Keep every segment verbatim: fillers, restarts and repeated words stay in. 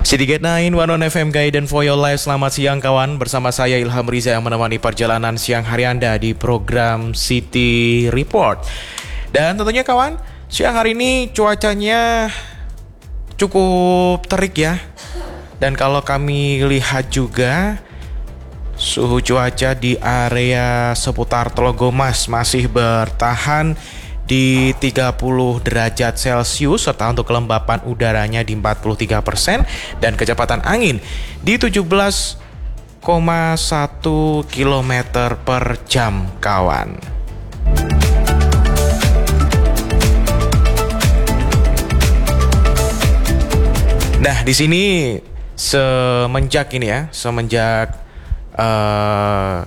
City Gate sembilan, One On F M Guidance for Your Life. Selamat siang kawan, bersama saya Ilham Riza yang menemani perjalanan siang hari Anda di program City Report. Dan tentunya kawan, siang hari ini cuacanya cukup terik ya. Dan kalau kami lihat juga, suhu cuaca di area seputar Telogomas masih bertahan di tiga puluh derajat Celcius, serta untuk kelembapan udaranya di empat puluh tiga persen dan kecepatan angin di tujuh belas koma satu kilometer per jam kawan. Nah, di sini semenjak ini ya, semenjak uh,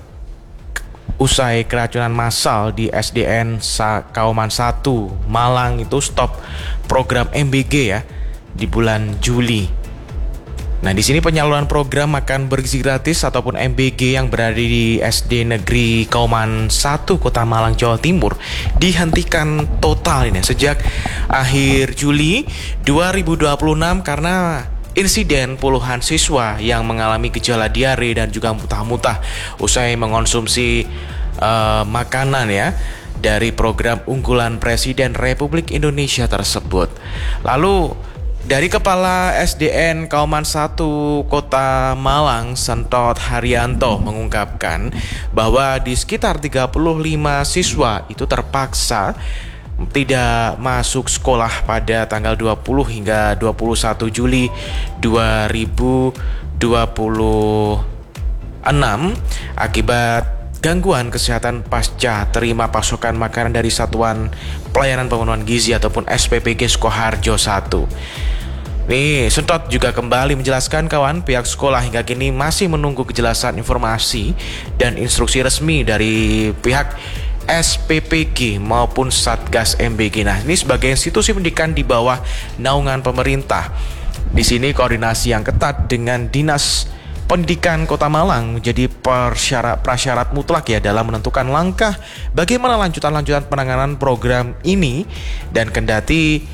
usai keracunan massal di S D N Kauman satu Malang itu stop program M B G ya di bulan Juli. Nah, di sini penyaluran program makan bergizi gratis ataupun M B G yang berada di S D Negeri Kauman satu Kota Malang, Jawa Timur dihentikan total ini sejak akhir Juli dua ribu dua puluh enam karena insiden puluhan siswa yang mengalami gejala diare dan juga muntah-muntah usai mengonsumsi uh, makanan ya dari program unggulan Presiden Republik Indonesia tersebut. Lalu dari Kepala S D N Kauman satu Kota Malang, Sentot Haryanto, mengungkapkan bahwa di sekitar tiga puluh lima siswa itu terpaksa tidak masuk sekolah pada tanggal dua puluh hingga dua puluh satu Juli dua ribu dua puluh enam akibat gangguan kesehatan pasca terima pasokan makanan dari Satuan Pelayanan Pemenuhan Gizi ataupun S P P G Sukoharjo satu. Nih, Sentot juga kembali menjelaskan kawan, pihak sekolah hingga kini masih menunggu kejelasan informasi dan instruksi resmi dari pihak S P P G maupun Satgas M B G. Nah, ini sebagai institusi pendidikan di bawah naungan pemerintah. Di sini koordinasi yang ketat dengan Dinas Pendidikan Kota Malang menjadi persyarat prasyarat mutlak ya dalam menentukan langkah bagaimana lanjutan-lanjutan penanganan program ini. Dan kendati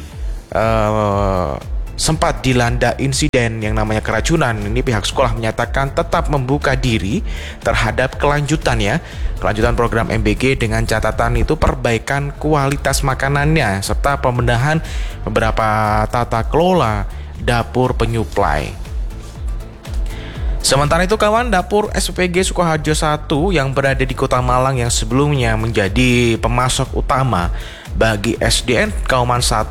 uh, sempat dilanda insiden yang namanya keracunan, ini pihak sekolah menyatakan tetap membuka diri terhadap kelanjutan ya kelanjutan program M B G dengan catatan itu perbaikan kualitas makanannya serta pembenahan beberapa tata kelola dapur penyuplai. Sementara itu kawan, dapur S P P G Sukoharjo satu yang berada di Kota Malang yang sebelumnya menjadi pemasok utama bagi S D N Kauman satu